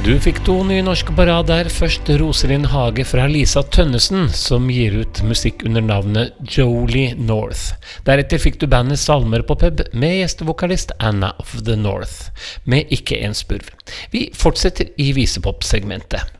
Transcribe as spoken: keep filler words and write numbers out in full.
Du fikk to nye norske på rad der. Først Rosalind Hage fra Lisa Tønnesen, som gir ut musikk under navnet Jolie North. Deretter fikk du bandet Salmer på pub med gjestevokalist Anna of the North, med Ikke en spurv. Vi fortsetter i visepop-segmentet.